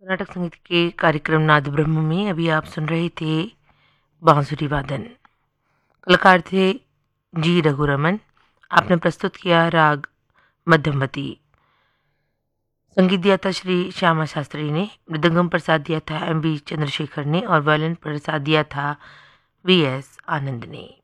कर्नाटक संगीत के कार्यक्रम नाद ब्रह्म में अभी आप सुन रहे थे बांसुरी वादन। कलाकार थे जी रघुरमन। आपने प्रस्तुत किया राग मध्यमवती। संगीत दिया था श्री श्यामा शास्त्री ने। मृदंगम पर साथ दिया था एम बी चंद्रशेखर ने और वायलिन पर साथ दिया था वी एस आनंद ने।